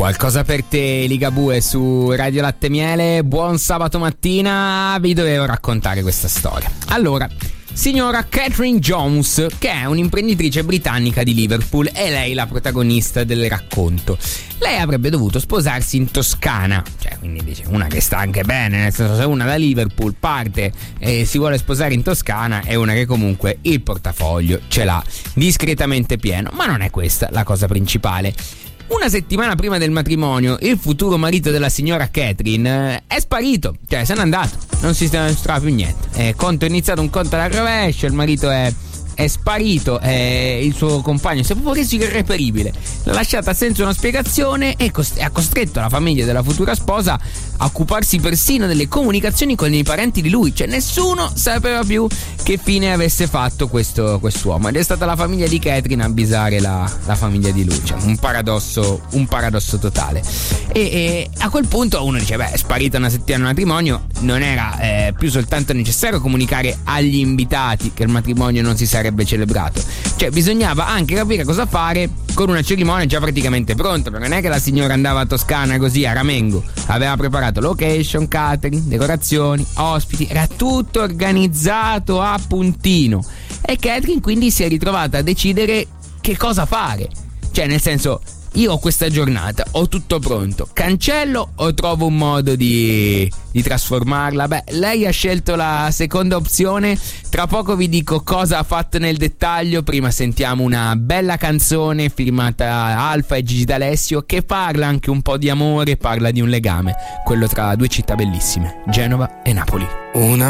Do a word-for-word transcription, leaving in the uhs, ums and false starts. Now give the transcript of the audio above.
Qualcosa per te, Ligabue su Radio Latte Miele. Buon sabato mattina, vi dovevo raccontare questa storia. Allora, signora Catherine Jones, che è un'imprenditrice britannica di Liverpool, è lei la protagonista del racconto. Lei avrebbe dovuto sposarsi in Toscana, cioè quindi dice una che sta anche bene, nel senso, se una da Liverpool parte e si vuole sposare in Toscana è una che comunque il portafoglio ce l'ha discretamente pieno. Ma non è questa la cosa principale. Una settimana prima del matrimonio, il futuro marito della signora Catherine è sparito, cioè se n'è andato, non si trova più niente. Eh, conto è iniziato un conto alla rovescia, il marito è, è sparito, eh, il suo compagno si è proprio reso irreperibile, l'ha lasciata senza una spiegazione e cost- ha costretto la famiglia della futura sposa a occuparsi persino delle comunicazioni con i parenti di lui, cioè nessuno sapeva più che fine avesse fatto questo quest'uomo, ed è stata la famiglia di Catherine a avvisare la, la famiglia di lui, cioè un paradosso un paradosso totale. E, e a quel punto uno dice, beh, è sparita una settimana al matrimonio, non era eh, più soltanto necessario comunicare agli invitati che il matrimonio non si sarebbe celebrato, cioè bisognava anche capire cosa fare con una cerimonia già praticamente pronta, perché non è che la signora andava a Toscana così a ramengo, aveva preparato location, catering, decorazioni, ospiti, era tutto organizzato a puntino, e Catherine quindi si è ritrovata a decidere che cosa fare, cioè nel senso, io ho questa giornata, ho tutto pronto, cancello o trovo un modo di, di trasformarla? Beh, lei ha scelto la seconda opzione. Tra poco vi dico cosa ha fatto nel dettaglio. Prima sentiamo una bella canzone firmata Alfa e Gigi D'Alessio, che parla anche un po' di amore, parla di un legame, quello tra due città bellissime, Genova e Napoli. Una